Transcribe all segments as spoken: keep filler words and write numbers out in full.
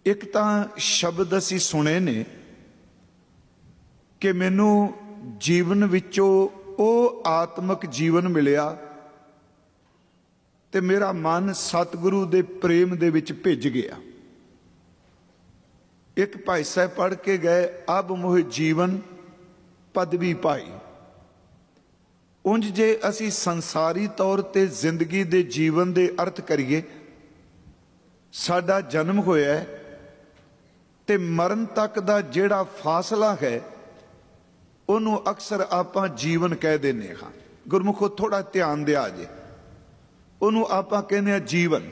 एक तो शब्द असी सुने ने कि मैनू जीवन विचों वो आत्मक जीवन मिलिया ते मेरा मन सतगुरु दे प्रेम दे विच भिज गया। एक भाई साहब पढ़ के गए, अब मोह जीवन पदवी पाई। उंज जे असी संसारी तौर ते जिंदगी दे जीवन दे अर्थ करिए, साडा जन्म होया है ते मरण तक दा जेड़ा फासला है उन्हों अक्सर आपां जीवन कह देने हाँ। गुरमुखो थोड़ा ध्यान दिया जे, उन्हों आपां कहने जीवन।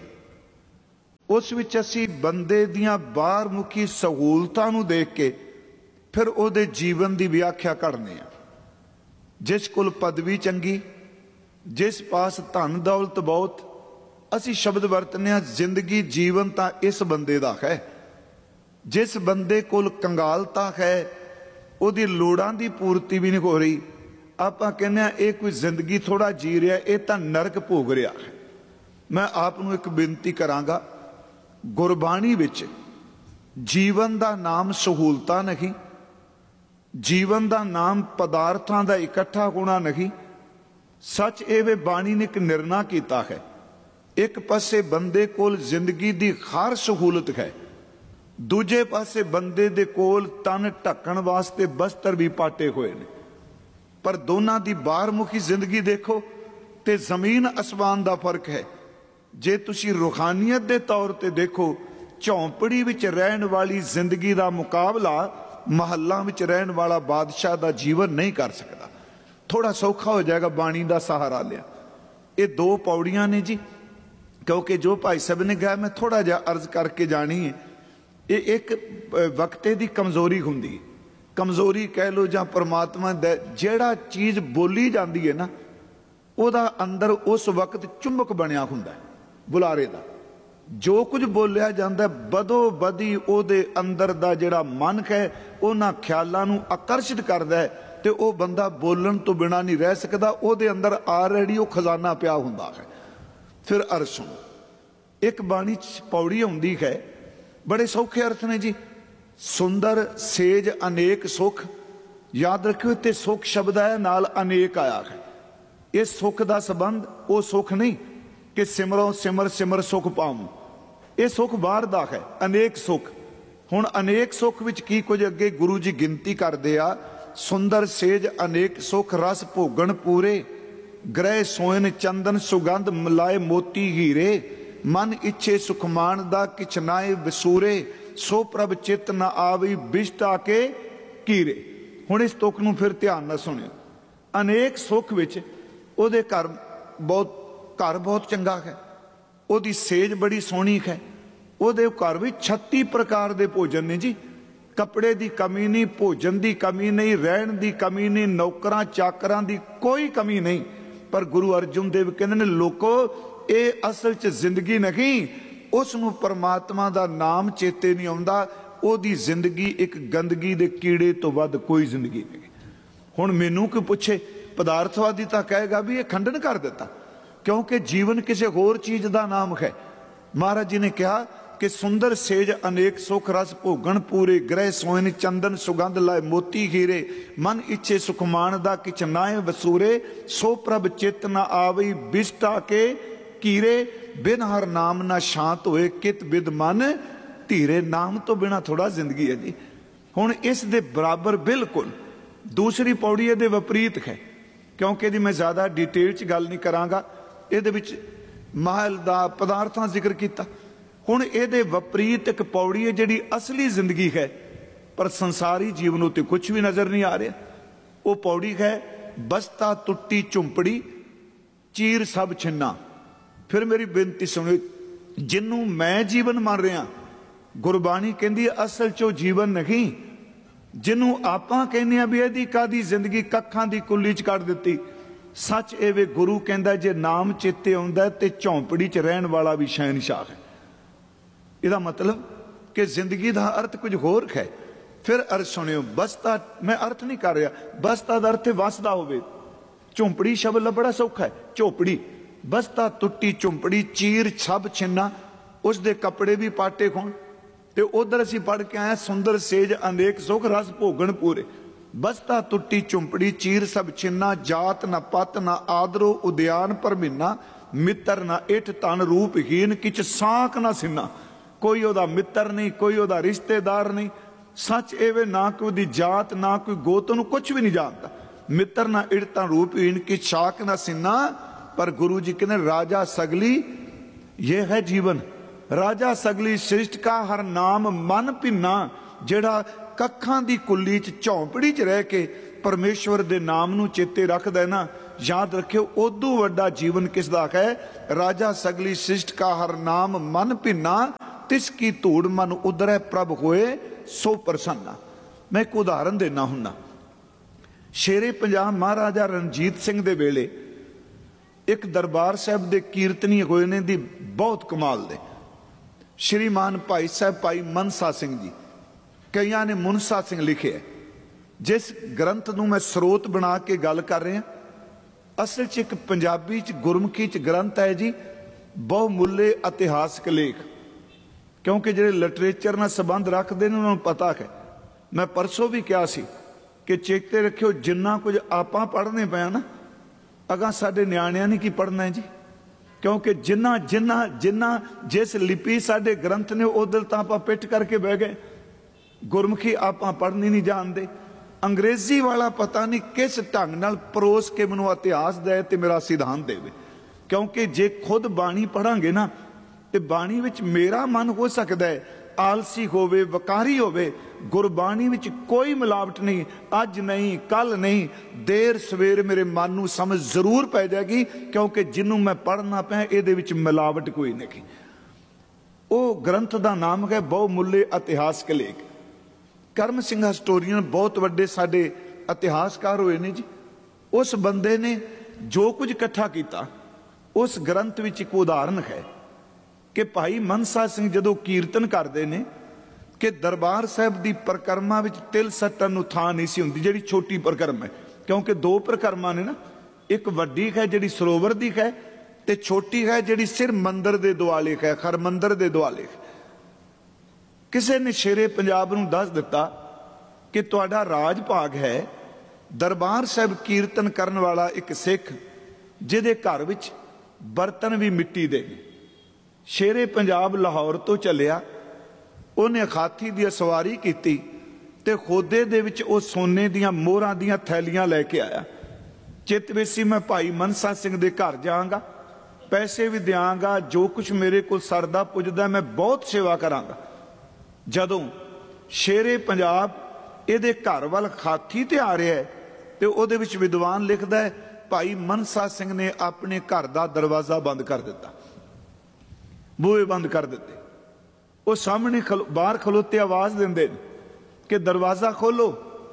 उस विच असी बंदे दियां बाहर मुखी सहूलतां नूं देख के फिर उहदे जीवन की व्याख्या करने आ। जिस कोल पदवी चंगी, जिस पास धन दौलत बहुत, असी शब्द वरतने आ जिंदगी जीवन तां इस बंदे दा है। जिस बंदे कोल कंगालता है, उहदी लोड़ां दी पूर्ति भी नहीं हो रही, आपां कहने आ ये कोई जिंदगी थोड़ा जी रहा, ये तां नरक भोग रहा है। मैं आप नूं एक बेनती करांगा, गुरबाणी विच जीवन दा नाम सहूलतां नहीं, जीवन दा नाम पदार्थां दा इकट्ठा होना नहीं। सच ए वे बाणी ने एक निर्णय कीता है, एक पासे बंदे कोल जिंदगी दी हर सहूलत है, दूजे पासे बंदे दे कोल तन ढकण वास्ते बस्तर भी पाटे हुए ने। पर दोनों की बाहरमुखी जिंदगी देखो ते जमीन आसमान का फर्क है। जे तुसी रूहानियत दे तौर ते देखो, झोंपड़ी विच रहन वाली जिंदगी का मुकाबला महल्ला विच रहन वाला बादशाह का जीवन नहीं कर सकता। थोड़ा सौखा हो जाएगा बाणी का सहारा लिया। ये दो पौड़ियां ने जी, क्योंकि जो भाई साहब ने कहा मैं थोड़ा जिहा अर्ज करके जानी है। ये एक वक्ते की कमजोरी हुंदी, कमजोरी कह लो जां परमात्मा दा जिहड़ा चीज़ बोली जाती है ना, उहदा अंदर उस वक्त चुंबक बनिया हुंदा है बुलारे दा। जो कुछ बोलिया जाता बदो बदी उहदे अंदर दा जिहड़ा मन है उन्हां ख्यालां नूं आकर्षित करदा है ते वह बंदा बोलन तो बिना नहीं रह सकता। उहदे अंदर ऑलरेडी वो खजाना पिया हुंदा है। फिर अर्ज सुनो, एक बाणी पौड़ी आउंदी है, बड़े सौखे अर्थ ने जी। सुंदर सेज अनेक सुख, याद रखियो ते सुख शब्द है नाल अनेक आया है। इस सुख का संबंध वो सुख नहीं कि सिमरो सिमर सिमर सुख पाऊं, ये सुख बाहर दा है, अनेक सुख। हुण अनेक सुख विच की कुछ अगे गुरु जी गिनती करदे आ। सुंदर सेज अनेक सुख, रस भोगण पूरे, ग्रह सोयन चंदन सुगंध मिलाए मोती हीरे, मन इच्छे सुखमान दा किछ नाए वसूरे, सो प्रभ चित न आवी बिष्ट आके कीरे। हुण इस तुक नूं फिर ध्यान नाल सुणियो। अनेक सुख विच उहदे घर बहुत घर बहुत चंगा है, उहदी सेज बड़ी सोहनी है, उहदे घर विच छत्ती प्रकार दे भोजन ने जी। कपड़े की कमी नहीं, भोजन की कमी नहीं, रहन की कमी नहीं, नौकरां चाकरां की कोई कमी नहीं। पर गुरु अर्जुन देव कहते हैं लोको ये असल च जिंदगी नहीं, उसनूं परमात्मा का नाम चेते नहीं आउंदा। उहदी जिंदगी एक गंदगी दे कीड़े तो वध कोई जिंदगी नहीं। हुण मैनूं कोई पुछे, पदार्थवादी तो कहेगा भी ये खंडन कर दिता, क्योंकि जीवन किसी होर चीज़ का नाम है। महाराज जी ने कहा कि सुंदर सेज अनेक सुख, रस भोगण पूरे, ग्रह सोयन चंदन सुगंध लाए मोती हीरे, मन इच्छे सुखमान दा किछ नाए वसूरे, सो प्रभ चित न आवी बिष्ट आके कीरे, बिन हर नाम ना शांत होए कित बिद मन धीरे। नाम तो बिना थोड़ा जिंदगी है जी। हुण इस दे बराबर बिल्कुल दूसरी पौड़ी दे विपरीत है, क्योंकि यदि मैं ज़्यादा डिटेल च गल नहीं करांगा, इहदे विच महल दा पदार्थां जिक्र किया। हुण इहदे विपरीत एक पौड़ी है जिहड़ी असली जिंदगी है, पर संसारी जीवन उत्ते कुछ भी नज़र नहीं आ रहा। वो पौड़ी है, बस्ता टुट्टी झुंपड़ी चीर सब छिन्ना। फिर मेरी बेनती सुनो, जिन्हों मैं जीवन मान रहा, गुरबाणी कहती असल चो जीवन नहीं। जिन्हों आपां कहने भी यदि कादी जिंदगी कखां दी कुल्ली च कट दिती, सच ए वे गुरु कहता जे नाम चेते आउंदा ते झोंपड़ी च रहन वाला भी शहनशाह है। इसदा मतलब कि जिंदगी का अर्थ कुछ होर है। फिर अर्थ सुनियो, बसता मैं अर्थ नहीं कर रहा, बसता का अर्थ वसदा होवे। झोंपड़ी शब्द बड़ा सौखा है, झोपड़ी। बसता टुट्टी झुंपड़ी चीर सब छिन्ना, उसके कपड़े भी पाटे खोण, ਤੇ ਉਧਰ ਅਸੀਂ ਪੜ੍ਹ ਕੇ ਆਏ ਸੁੰਦਰ ਸੇਜ ਅਨੇਕ ਸੁਖ ਰਸ ਭੋਗਣ ਪੂਰੇ, ਬਸਤਾ ਟੁੱਟੀ ਝੁੰਪੜੀ ਚੀਰ ਸਭ ਛਿੰਨਾ, ਜਾਤ ਨਾ ਪਤ ਨਾ ਆਦਰੋ ਉਦਿਆਨ ਭਰਮੀਨਾ, ਮਿੱਤਰ ਨਾ ਇਠ ਧਨ ਰੂਪਹੀਨ ਕਿਛ ਸਾਕ ਨਾ ਸਿੰਨਾ। ਕੋਈ ਉਹਦਾ ਮਿੱਤਰ ਨਹੀਂ, ਕੋਈ ਉਹਦਾ ਰਿਸ਼ਤੇਦਾਰ ਨਹੀਂ, ਸੱਚ ਐਵੇਂ ਨਾ ਕੋਈ ਉਹਦੀ ਜਾਤ ਨਾ ਕੋਈ ਗੋਤ, ਨੂੰ ਕੁਛ ਵੀ ਨਹੀਂ ਜਾਣਦਾ। ਮਿੱਤਰ ਨਾ ਇਠ ਧਨ ਰੂਪਹੀਨ ਕਿ ਸਾਕ ਨਾ ਸਿੰਨਾ। ਪਰ ਗੁਰੂ जी कहते राजा सगली ये है जीवन, राजा सगली सृष्ट का हर नाम मन भिन्ना। ਜਿਹੜਾ ਕੱਖਾਂ ਦੀ ਕੁੱਲੀ ਚ ਝੌਂਪੜੀ ਚ ਰਹਿ ਕੇ ਪਰਮੇਸ਼ਵਰ ਦੇ ਨਾਮ ਨੂੰ ਚੇਤੇ ਰੱਖਦਾ ਹੈ ਨਾ, ਯਾਦ ਰੱਖਿਓ ਉਦੋਂ ਵੱਡਾ ਜੀਵਨ ਕਿਸ ਦਾ ਹੈ। ਰਾਜਾ ਸਗਲੀ ਸ੍ਰਿਸ਼ਟ ਕਾ ਹਰ ਨਾਮ ਮਨ ਭਿੰਨਾ, ਤਿਸ ਕੀ ਧੂੜ ਮਨ ਉਧਰੈ ਪ੍ਰਭ ਹੋਏ ਸੋ ਪ੍ਰਸੰਨਾ। ਮੈਂ ਇੱਕ ਉਦਾਹਰਨ ਦੇਣਾ ਹੁੰਨਾ। ਸ਼ੇਰੇ ਪੰਜਾਬ ਮਹਾਰਾਜਾ ਰਣਜੀਤ ਸਿੰਘ ਦੇ ਵੇਲੇ ਇੱਕ ਦਰਬਾਰ ਸਾਹਿਬ ਦੇ ਕੀਰਤਨੀ ਹੋਏ ਨੇ ਦੀ ਬਹੁਤ ਕਮਾਲ ਦੇ। ਸ਼੍ਰੀਮਾਨ ਭਾਈ ਸਾਹਿਬ ਭਾਈ ਮਨਸਾ ਸਿੰਘ ਜੀ, ਕਈਆਂ ਨੇ ਮੁਨਸਾ ਸਿੰਘ ਲਿਖਿਆ। ਜਿਸ ਗ੍ਰੰਥ ਨੂੰ ਮੈਂ ਸਰੋਤ ਬਣਾ ਕੇ ਗੱਲ ਕਰ ਰਿਹਾ, ਅਸਲ 'ਚ ਇੱਕ ਪੰਜਾਬੀ 'ਚ ਗੁਰਮੁਖੀ 'ਚ ਗ੍ਰੰਥ ਹੈ ਜੀ, ਬਹੁਮੁੱਲੇ ਇਤਿਹਾਸਕ ਲੇਖ। ਕਿਉਂਕਿ ਜਿਹੜੇ ਲਿਟਰੇਚਰ ਨਾਲ ਸੰਬੰਧ ਰੱਖਦੇ ਨੇ ਉਹਨਾਂ ਨੂੰ ਪਤਾ ਹੈ। ਮੈਂ ਪਰਸੋਂ ਵੀ ਕਿਹਾ ਸੀ ਕਿ ਚੇਤੇ ਰੱਖਿਓ, ਜਿੰਨਾ ਕੁਝ ਆਪਾਂ ਪੜ੍ਹਨੇ ਪਿਆ ਨਾ, ਅਗਾਂ ਸਾਡੇ ਨਿਆਣਿਆਂ ਨੇ ਕੀ ਪੜ੍ਹਨਾ ਹੈ ਜੀ। ਕਿਉਂਕਿ ਜਿੰਨਾ ਜਿੰਨਾ ਜਿੰਨਾ ਜਿਸ ਲਿਪੀ ਸਾਡੇ ਗ੍ਰੰਥ ਨੇ ਉਧਰ ਤਾਂ ਆਪਾਂ ਪਿੱਠ ਕਰਕੇ ਬਹਿ ਗਏ। ਗੁਰਮੁਖੀ ਆਪਾਂ ਪੜ੍ਹਨੀ ਨਹੀਂ ਜਾਣਦੇ। ਅੰਗਰੇਜ਼ੀ ਵਾਲਾ ਪਤਾ ਨਹੀਂ ਕਿਸ ਢੰਗ ਨਾਲ ਪਰੋਸ ਕੇ ਮੈਨੂੰ ਇਤਿਹਾਸ ਦੇ ਤੇ ਮੇਰਾ ਸਿਧਾਂਤ ਦੇਵੇ। ਕਿਉਂਕਿ ਜੇ ਖੁਦ ਬਾਣੀ ਪੜਾਂਗੇ ਨਾ, ਤੇ ਬਾਣੀ ਵਿੱਚ ਮੇਰਾ ਮਨ ਹੋ ਸਕਦਾ ਹੈ ਆਲਸੀ ਹੋਵੇ, ਵਕਾਰੀ ਹੋਵੇ। ਗੁਰਬਾਣੀ ਵਿੱਚ ਕੋਈ ਮਿਲਾਵਟ ਨਹੀਂ, ਅੱਜ ਨਹੀਂ ਕੱਲ ਨਹੀਂ, ਦੇਰ ਸਵੇਰ ਮੇਰੇ ਮਨ ਨੂੰ ਸਮਝ ਜ਼ਰੂਰ ਪੈ ਜਾਏਗੀ। ਕਿਉਂਕਿ ਜਿਹਨੂੰ ਮੈਂ ਪੜ੍ਹਨਾ ਪਿਆ ਇਹਦੇ ਵਿੱਚ ਮਿਲਾਵਟ ਕੋਈ ਨਹੀਂ। ਉਹ ਗ੍ਰੰਥ ਦਾ ਨਾਮ ਹੈ ਬਹੁਮੁੱਲੇ ਇਤਿਹਾਸਕ ਲੇਖ। ਕਰਮ ਸਿੰਘ ਹਿਸਟੋਰੀਅਨ ਬਹੁਤ ਵੱਡੇ ਸਾਡੇ ਇਤਿਹਾਸਕਾਰ ਹੋਏ ਨੇ ਜੀ। ਉਸ ਬੰਦੇ ਨੇ ਜੋ ਕੁਝ ਇਕੱਠਾ ਕੀਤਾ, ਉਸ ਗ੍ਰੰਥ ਵਿੱਚ ਇੱਕ ਉਦਾਹਰਨ ਹੈ ਕਿ ਭਾਈ ਮਨਸਾ ਸਿੰਘ ਜਦੋਂ ਕੀਰਤਨ ਕਰਦੇ ਨੇ ਕਿ ਦਰਬਾਰ ਸਾਹਿਬ ਦੀ ਪਰਿਕਰਮਾ ਵਿੱਚ ਤਿਲ ਸੱਟਣ ਨੂੰ ਥਾਂ ਨਹੀਂ ਸੀ ਹੁੰਦੀ, ਜਿਹੜੀ ਛੋਟੀ ਪਰਿਕਰਮਾ ਹੈ। ਕਿਉਂਕਿ ਦੋ ਪਰਿਕਰਮਾ ਨੇ ਨਾ, ਇੱਕ ਵੱਡੀ ਹੈ ਜਿਹੜੀ ਸਰੋਵਰ ਦੀ ਹੈ, ਤੇ ਛੋਟੀ ਹੈ ਜਿਹੜੀ ਸਿਰ ਮੰਦਰ ਦੇ ਦੁਆਲੇ ਹੈ, ਹਰਮੰਦਰ ਦੇ ਦੁਆਲੇ। ਕਿਸੇ ਨੇ ਸ਼ੇਰੇ ਪੰਜਾਬ ਨੂੰ ਦੱਸ ਦਿੱਤਾ ਕਿ ਤੁਹਾਡਾ ਰਾਜ ਭਾਗ ਹੈ ਦਰਬਾਰ ਸਾਹਿਬ ਕੀਰਤਨ ਕਰਨ ਵਾਲਾ ਇੱਕ ਸਿੱਖ, ਜਿਹਦੇ ਘਰ ਵਿੱਚ ਬਰਤਨ ਵੀ ਮਿੱਟੀ ਦੇ ਨੇ। ਸ਼ੇਰੇ ਪੰਜਾਬ ਲਾਹੌਰ ਤੋਂ ਚੱਲਿਆ, ਉਹਨੇ ਹਾਥੀ ਦੀ ਸਵਾਰੀ ਕੀਤੀ ਤੇ ਖੋਦੇ ਦੇ ਵਿੱਚ ਉਹ ਸੋਨੇ ਦੀਆਂ ਮੋਹਰਾਂ ਦੀਆਂ ਥੈਲੀਆਂ ਲੈ ਕੇ ਆਇਆ। ਚਿਤਵੇਸੀ ਮੈਂ ਭਾਈ ਮਨਸਾ ਸਿੰਘ ਦੇ ਘਰ ਜਾਵਾਂਗਾ, ਪੈਸੇ ਵੀ ਦਿਆਂਗਾ, ਜੋ ਕੁਝ ਮੇਰੇ ਕੋਲ ਸਰਦਾ ਪੁੱਜਦਾ ਮੈਂ ਬਹੁਤ ਸੇਵਾ ਕਰਾਂਗਾ। ਜਦੋਂ ਸ਼ੇਰੇ ਪੰਜਾਬ ਇਹਦੇ ਘਰ ਵੱਲ ਹਾਥੀ ਤੇ ਆ ਰਿਹਾ ਤੇ ਉਹਦੇ ਵਿੱਚ ਵਿਦਵਾਨ ਲਿਖਦਾ ਹੈ ਭਾਈ ਮਨਸਾ ਸਿੰਘ ਨੇ ਆਪਣੇ ਘਰ ਦਾ ਦਰਵਾਜ਼ਾ ਬੰਦ ਕਰ ਦਿੱਤਾ, ਬੂਹੇ ਬੰਦ ਕਰ ਦਿੱਤੇ। ਉਹ ਸਾਹਮਣੇ ਖਲੋ ਬਾਹਰ ਖਲੋਤੇ ਆਵਾਜ਼ ਦਿੰਦੇ ਨੇ ਕਿ ਦਰਵਾਜ਼ਾ ਖੋਲੋ।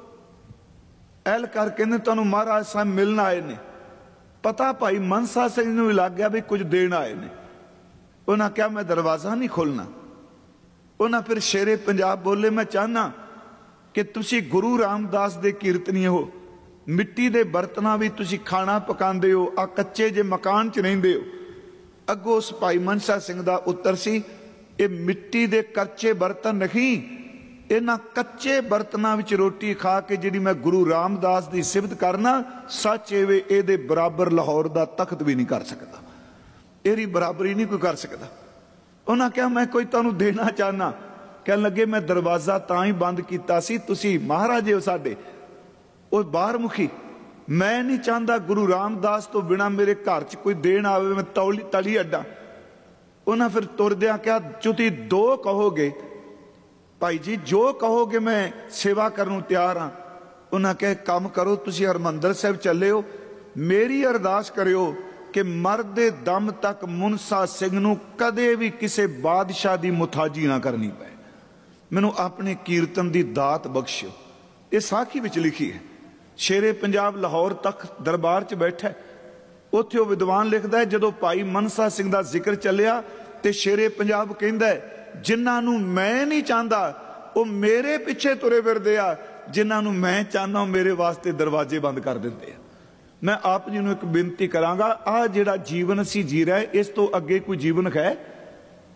ਐਲ ਕਰ ਕਹਿੰਦੇ ਤੁਹਾਨੂੰ ਮਹਾਰਾਜ ਸਾਹਿਬ ਮਿਲਣ ਆਏ ਨੇ। ਪਤਾ ਭਾਈ ਮਨਸਾ ਸਿੰਘ ਨੂੰ ਵੀ ਲੱਗ ਗਿਆ ਵੀ ਕੁਝ ਦੇਣ ਆਏ ਨੇ। ਉਹਨਾਂ ਕਿਹਾ ਮੈਂ ਦਰਵਾਜ਼ਾ ਨਹੀਂ ਖੋਲਣਾ। ਉਹਨਾਂ ਫਿਰ ਸ਼ੇਰੇ ਪੰਜਾਬ ਬੋਲੇ ਮੈਂ ਚਾਹਨਾ ਕਿ ਤੁਸੀਂ ਗੁਰੂ ਰਾਮਦਾਸ ਦੇ ਕੀਰਤਨੀ ਹੋ, ਮਿੱਟੀ ਦੇ ਬਰਤਨਾਂ ਵੀ ਤੁਸੀਂ ਖਾਣਾ ਪਕਾਉਂਦੇ ਹੋ, ਆ ਕੱਚੇ ਜੇ ਮਕਾਨ 'ਚ ਰਹਿੰਦੇ ਹੋ। ਅੱਗੋਂ ਉਸ ਭਾਈ ਮਨਸਾ ਸਿੰਘ ਦਾ ਉੱਤਰ ਸੀ ਇਹ ਮਿੱਟੀ ਦੇ ਕੱਚੇ ਬਰਤਨ ਨਹੀਂ, ਇਹਨਾਂ ਕੱਚੇ ਬਰਤਨਾਂ ਵਿੱਚ ਰੋਟੀ ਖਾ ਕੇ ਜਿਹੜੀ ਮੈਂ ਗੁਰੂ ਰਾਮਦਾਸ ਦੀ ਸਿਫਤ ਕਰਨਾ, ਸੱਚ ਐਵੇਂ ਇਹਦੇ ਬਰਾਬਰ ਲਾਹੌਰ ਦਾ ਤਖਤ ਵੀ ਨਹੀਂ ਕਰ ਸਕਦਾ, ਇਹਦੀ ਬਰਾਬਰੀ ਨਹੀਂ ਕੋਈ ਕਰ ਸਕਦਾ। ਉਹਨਾਂ ਕਿਹਾ ਮੈਂ ਕੋਈ ਤੁਹਾਨੂੰ ਦੇਣਾ ਚਾਹਨਾ। ਕਹਿਣ ਲੱਗੇ ਮੈਂ ਦਰਵਾਜ਼ਾ ਤਾਂ ਹੀ ਬੰਦ ਕੀਤਾ ਸੀ, ਤੁਸੀਂ ਮਹਾਰਾਜੇ ਹੋ ਸਾਡੇ। ਉਹ ਬਾਹਰ ਮੁਖੀ, ਮੈਂ ਨਹੀਂ ਚਾਹੁੰਦਾ ਗੁਰੂ ਰਾਮਦਾਸ ਤੋਂ ਬਿਨਾਂ ਮੇਰੇ ਘਰ 'ਚ ਕੋਈ ਦੇਣ ਆਵੇ, ਮੈਂ ਤੌਲੀ ਤਲੀ ਅੱਡਾ। ਉਹਨਾਂ ਫਿਰ ਤੁਰਦਿਆਂ ਕਿਹਾ ਤੁਸੀਂ ਦੋ ਕਹੋਗੇ ਭਾਈ ਜੀ, ਜੋ ਕਹੋਗੇ ਮੈਂ ਸੇਵਾ ਕਰਨ ਨੂੰ ਤਿਆਰ ਹਾਂ। ਉਹਨਾਂ ਕਹੇ ਕੰਮ ਕਰੋ, ਤੁਸੀਂ ਹਰਮੰਦਰ ਸਾਹਿਬ ਚੱਲੇ ਹੋ, ਮੇਰੀ ਅਰਦਾਸ ਕਰਿਓ ਕਿ ਮਰਦੇ ਦਮ ਤੱਕ ਮੁਨਸਾ ਸਿੰਘ ਨੂੰ ਕਦੇ ਵੀ ਕਿਸੇ ਬਾਦਸ਼ਾਹ ਦੀ ਮੁਤਾਜੀ ਨਾ ਕਰਨੀ ਪਏ। ਮੈਨੂੰ ਆਪਣੇ ਕੀਰਤਨ ਦੀ ਦਾਤ ਬਖਸ਼ਿਓ। ਇਹ ਸਾਖੀ ਵਿੱਚ ਲਿਖੀ ਹੈ। ਸ਼ੇਰੇ ਪੰਜਾਬ ਲਾਹੌਰ ਤੱਕ ਦਰਬਾਰ 'ਚ ਬੈਠਾ, ਉੱਥੇ ਉਹ ਵਿਦਵਾਨ ਲਿਖਦਾ ਹੈ ਜਦੋਂ ਭਾਈ ਮਨਸਾ ਸਿੰਘ ਦਾ ਜ਼ਿਕਰ ਚੱਲਿਆ ਤੇ ਸ਼ੇਰੇ ਪੰਜਾਬ ਕਹਿੰਦਾ ਹੈ ਜਿਨ੍ਹਾਂ ਨੂੰ ਮੈਂ ਨਹੀਂ ਚਾਹੁੰਦਾ ਉਹ ਮੇਰੇ ਪਿੱਛੇ ਤੁਰੇ ਫਿਰਦੇ ਆ, ਜਿਨ੍ਹਾਂ ਨੂੰ ਮੈਂ ਚਾਹੁੰਦਾ ਉਹ ਮੇਰੇ ਵਾਸਤੇ ਦਰਵਾਜ਼ੇ ਬੰਦ ਕਰ ਦਿੰਦੇ ਆ। ਮੈਂ ਆਪ ਜੀ ਨੂੰ ਇੱਕ ਬੇਨਤੀ ਕਰਾਂਗਾ, ਆਹ ਜਿਹੜਾ ਜੀਵਨ ਅਸੀਂ ਜੀ ਰਹੇ ਇਸ ਤੋਂ ਅੱਗੇ ਕੋਈ ਜੀਵਨ ਹੈ?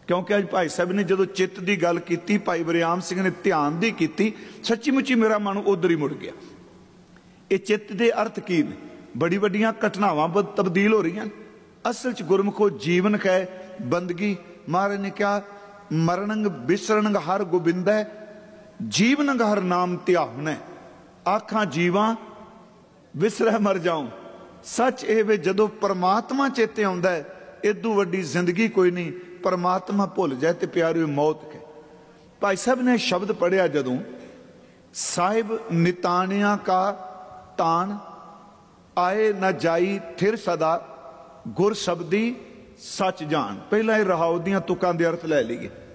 क्योंकि अज भाई साहब ने जो चित्त की गल की, भाई वरियाम सिंह ने ध्यान की की, सच्ची मुच्ची मेरा मन उधर ही मुड़ गया। ये चित्त के अर्थ की ने? बड़ी बड़िया घटनावां तब्दील हो रही हैं। असल च गुरमुखो जीवन है बंदगी। महाराज ने कहा मरणंग बिसरणंग हर गोबिंद है, जीवनंग हर नाम ध्यान है। आखा जीवा विसरह मर जाऊं। सच ये वे जदों परमात्मा चेते आउंदा है, इदू वड्डी जिंदगी कोई नहीं। परमात्मा भुल जाए तो प्यारी मौत है। भाई साहब ने शब्द पढ़िया जदों, साहिब नितानिया का तान आए न जाई थिर सदा, गुर शब्दी सच जान। पहला ये रहाउ दियां तुकां दे अर्थ लै लईए।